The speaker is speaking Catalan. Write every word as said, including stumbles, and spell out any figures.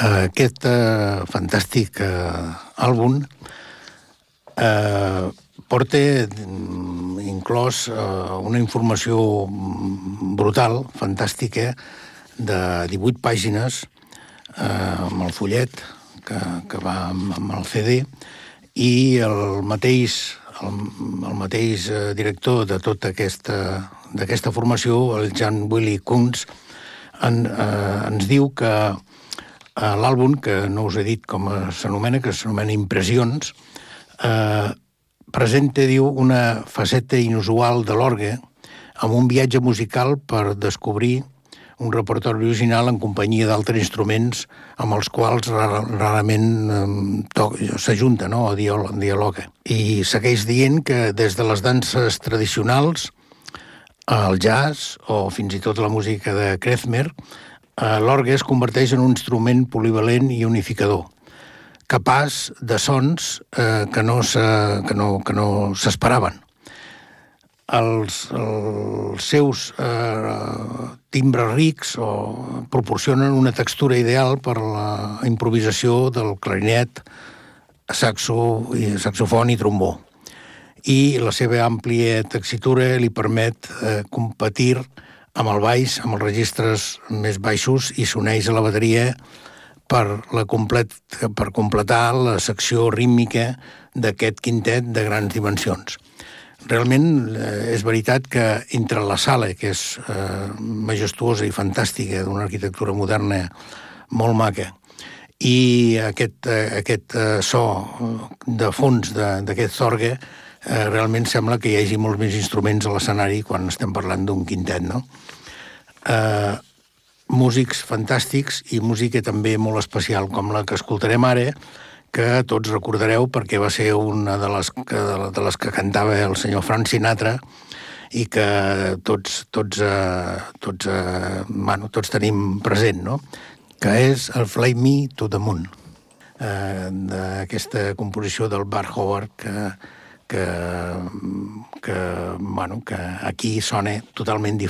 Aquest eh, fantàstic eh, àlbum eh, porta inclòs eh, una informació brutal, fantàstica, de divuit pàgines eh, amb el fullet que, que va amb, amb el C D, i el mateix, el, el mateix eh, director de tota aquesta, d'aquesta formació, el Jan Willy Kunz, en, eh, ens diu que eh, l'àlbum, que no us he dit com s'anomena, que s'anomena Impressions, eh, presenta, diu, una faceta inusual de l'orgue amb un viatge musical per descobrir un repertori original en companyia d'altres instruments amb els quals rar rarament eh, s'ajunta, no?, o dialoga. I segueix dient que des de les danses tradicionals, el jazz o fins i tot la música de Klezmer, eh, l'orgue es converteix en un instrument polivalent i unificador, capaç de sons eh, que no s'esperaven. Els, els seus eh, timbres rics o proporcionen una textura ideal per la improvisació del clarinet, saxo, i saxofon i trombó. I la seva àmplia textura li permet eh, competir amb el baix, amb els registres més baixos, i s'uneix a la bateria per, la complet, per completar la secció rítmica d'aquest quintet de grans dimensions. Realment eh, és veritat que entre la sala, que és eh, majestuosa i fantàstica, d'una arquitectura moderna molt maca, i aquest, eh, aquest eh, so de fons d'aquest orgue, eh, realment sembla que hi hagi molts més instruments a l'escenari quan estem parlant d'un quintet, no? Eh, músics fantàstics i música també molt especial, com la que escoltarem ara, que tots recordareu perquè va ser una de les que, de les que cantava el senyor Frank Sinatra i que tots, tots, eh, tots, eh, bueno, tots tenim present, no?, que és el Fly Me to the Moon, eh, d'aquesta composició del Bart Howard que, que, que, bueno, que aquí sona totalment diferent.